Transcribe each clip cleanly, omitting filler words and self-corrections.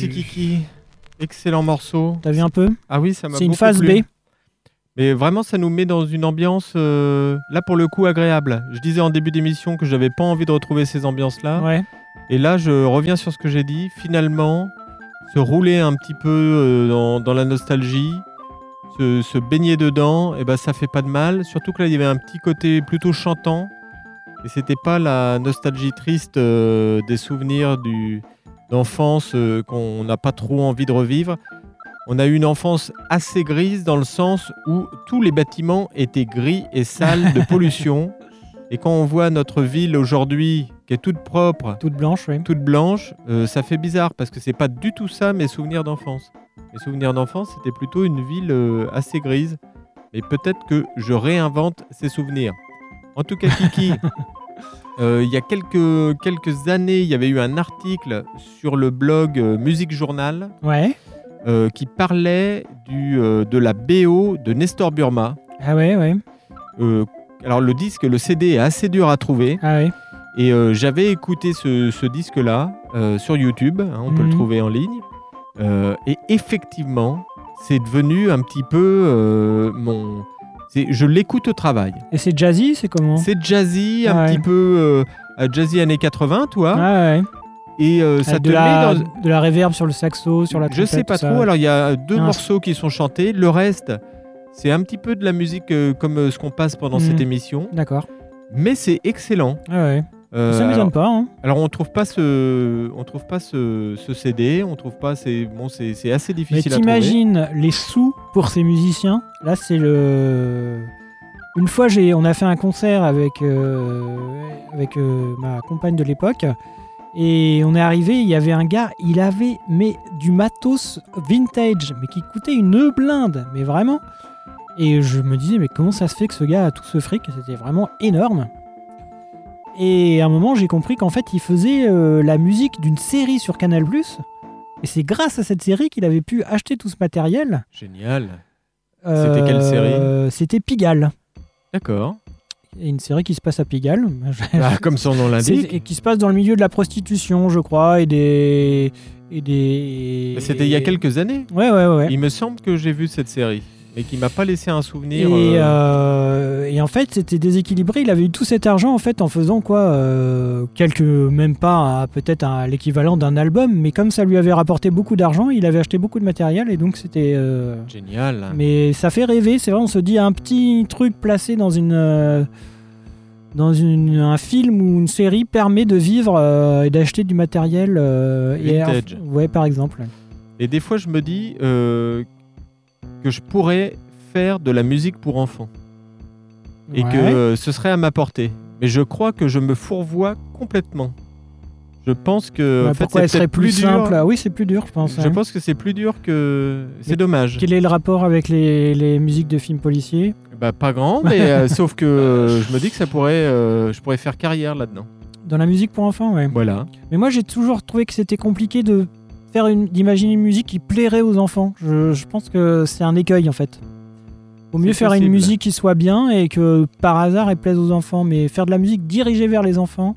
Merci Kiki. Excellent morceau. T'as vu un peu ? Ah oui, ça m'a beaucoup C'est une phase plu. B. Mais vraiment, ça nous met dans une ambiance, là pour le coup, agréable. Je disais en début d'émission que j'avais pas envie de retrouver ces ambiances-là. Ouais. Et là, je reviens sur ce que j'ai dit. Finalement, se rouler un petit peu dans la nostalgie, se baigner dedans, et ben, ça fait pas de mal. Surtout que là, il y avait un petit côté plutôt chantant. Et c'était pas la nostalgie triste des souvenirs d'enfance qu'on n'a pas trop envie de revivre. On a eu une enfance assez grise dans le sens où tous les bâtiments étaient gris et sales de pollution. Et quand on voit notre ville aujourd'hui, qui est toute propre, Toute blanche, oui. toute blanche, ça fait bizarre parce que c'est pas du tout ça mes souvenirs d'enfance. Mes souvenirs d'enfance, c'était plutôt une ville assez grise. Et peut-être que je réinvente ces souvenirs. En tout cas, Kiki, il y a quelques années, il y avait eu un article sur le blog Musique Journal Ouais. qui parlait de la BO de Nestor Burma. Ah ouais, ouais. Alors le disque, le CD est assez dur à trouver. Ah ouais. Et j'avais écouté ce disque-là sur YouTube, hein, on peut le trouver en ligne. Et effectivement, c'est devenu un petit peu je l'écoute au travail. Et c'est jazzy, c'est comment ? C'est jazzy, un Ouais. petit peu jazzy années 80, toi. Ah ouais. Et ça Avec te met dans... de la reverb sur le saxo, sur la trompette. Je sais pas tout trop. ça. Alors il y a 2 Ah. morceaux qui sont chantés. Le reste, c'est un petit peu de la musique comme ce qu'on passe pendant cette émission. D'accord. Mais c'est excellent. Ah ouais. Ça alors, m'étonne pas. Hein. alors on trouve pas ce CD. On trouve pas. C'est assez Mais difficile à trouver. t'imagines les sous pour ces musiciens ? Là, c'est le. Une fois, on a fait un concert avec ma compagne de l'époque. Et on est arrivé, il y avait un gars, il avait du matos vintage, mais qui coûtait une blinde, mais vraiment. Et je me disais, mais comment ça se fait que ce gars a tout ce fric ? C'était vraiment énorme. Et à un moment, j'ai compris qu'en fait, il faisait la musique d'une série sur Canal+. Et c'est grâce à cette série qu'il avait pu acheter tout ce matériel. Génial. C'était quelle série ? C'était Pigalle. D'accord. Et une série qui se passe à Pigalle. Ah, comme son nom l'indique. Et qui se passe dans le milieu de la prostitution, je crois, et des... Mais c'était il y a quelques années. Ouais. Il me semble que j'ai vu cette série, mais qui m'a pas laissé un souvenir. Et en fait, c'était déséquilibré. Il avait eu tout cet argent en fait en faisant quoi, même pas peut-être l'équivalent d'un album, mais comme ça lui avait rapporté beaucoup d'argent, il avait acheté beaucoup de matériel et donc c'était Génial. Mais ça fait rêver. C'est vrai, on se dit un petit truc placé dans un film ou une série permet de vivre et d'acheter du matériel vintage. Ouais, par exemple. Et des fois, je me dis que je pourrais faire de la musique pour enfants et que ce serait à ma portée. Mais je crois que je me fourvoie complètement. Je pense que en fait, pourquoi elle serait plus simple dur. Oui, c'est plus dur, je pense. Je pense que c'est plus dur que... C'est dommage. Quel est le rapport avec les musiques de films policiers ? Bah, pas grand, mais sauf que je me dis que je pourrais faire carrière là-dedans. Dans la musique pour enfants, ouais. Voilà. Mais moi, j'ai toujours trouvé que c'était compliqué d'imaginer une musique qui plairait aux enfants. Je pense que c'est un écueil, en fait. Vaut mieux faire une musique qui soit bien et que, par hasard, elle plaise aux enfants. Mais faire de la musique dirigée vers les enfants,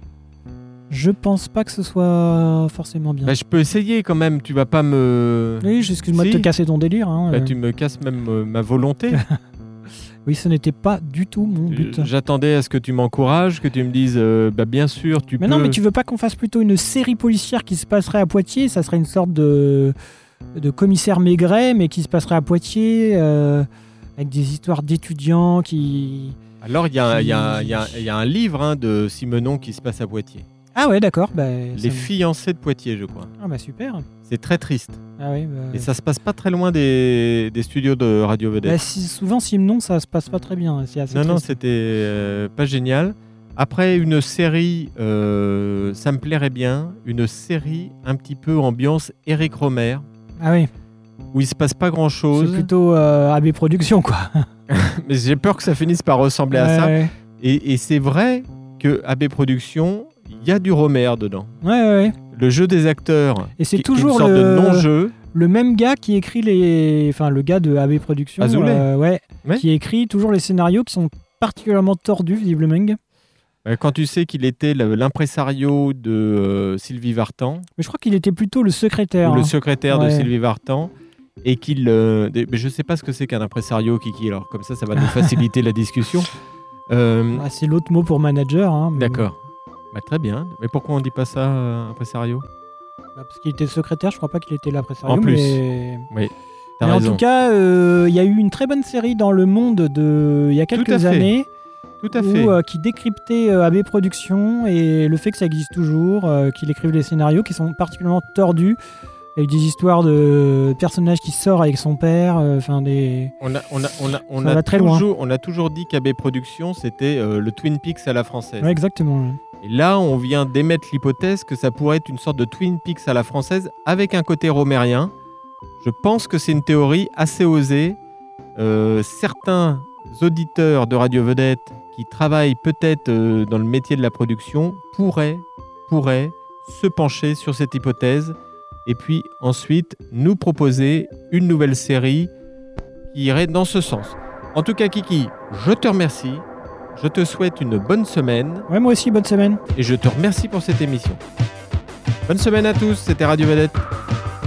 je pense pas que ce soit forcément bien. Bah, je peux essayer quand même, tu vas pas me... Oui, excuse-moi de te casser ton délire. Hein, bah, tu me casses même ma volonté. Oui, ce n'était pas du tout mon but. J'attendais à ce que tu m'encourages, que tu me dises, bah, bien sûr, tu peux... Mais non, mais tu veux pas qu'on fasse plutôt une série policière qui se passerait à Poitiers ? Ça serait une sorte de commissaire Maigret, mais qui se passerait à Poitiers, avec des histoires d'étudiants qui... Alors, il y a un livre de Simenon qui se passe à Poitiers. Ah ouais, d'accord. Les fiancés de Poitiers, je crois. Ah bah super. C'est très triste. Ah oui, Et ça se passe pas très loin des studios de Radio Vedette. Souvent, Simenon, ça se passe pas très bien. C'est assez non, triste. c'était pas génial. Après, une série, ça me plairait bien. Une série un petit peu ambiance Eric Romer. Ah oui. Où il se passe pas grand-chose. C'est plutôt AB Productions, quoi. Mais j'ai peur que ça finisse par ressembler à ça. Ouais. Et c'est vrai que AB Productions, il y a du Romer dedans. Ouais. Le jeu des acteurs. Et c'est qui toujours une sorte de non-jeu. Le même gars qui écrit le gars de AB Productions. Azoulay. Ouais. Qui écrit toujours les scénarios qui sont particulièrement tordus, visiblement. Quand tu sais qu'il était l'impresario de Sylvie Vartan, Mais je crois qu'il était plutôt le secrétaire. ou le hein. secrétaire de Ouais. Sylvie Vartan, et qu'il... mais je sais pas ce que c'est qu'un impresario, Kiki, alors comme ça va nous faciliter la discussion. Ah, c'est l'autre mot pour manager. hein, mais D'accord. Bah, très bien. Mais pourquoi on dit pas ça, impresario? bon. Bah, parce qu'il était secrétaire, je crois pas qu'il était l'impresario. En plus. Mais... Oui, t'as Mais en raison. tout cas, il y a eu une très bonne série dans Le Monde il y a Tout à quelques fait. années Tout à fait. qui décryptait AB Productions et le fait que ça existe toujours, qu'il écrive des scénarios qui sont particulièrement tordus, avec des histoires de personnages qui sortent avec son père, des... On Ça va très loin. a toujours dit qu'AB Productions, c'était le Twin Peaks à la française. Ouais, exactement. Et là, on vient d'émettre l'hypothèse que ça pourrait être une sorte de Twin Peaks à la française avec un côté romérien. Je pense que c'est une théorie assez osée. Certains auditeurs de Radio Vedette qui travaillent peut-être dans le métier de la production pourraient se pencher sur cette hypothèse et puis ensuite nous proposer une nouvelle série qui irait dans ce sens. En tout cas, Kiki, je te remercie. Je te souhaite une bonne semaine Ouais, moi aussi, bonne semaine. et je te remercie pour cette émission. Bonne semaine à tous, c'était Radio Vedette.